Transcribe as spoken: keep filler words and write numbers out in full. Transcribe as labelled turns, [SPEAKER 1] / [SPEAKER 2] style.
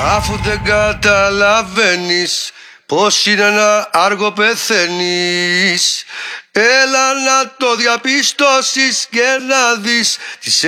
[SPEAKER 1] Αφού δεν καταλαβαίνεις πως είναι να άργο πεθαίνεις, έλα να το διαπιστώσεις και να δεις τις